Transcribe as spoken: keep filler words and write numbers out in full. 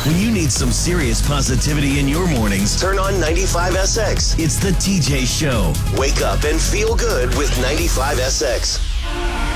When you need some serious positivity in your mornings, turn on ninety-five S X. It's the T J Show. Wake up and feel good with ninety-five S X.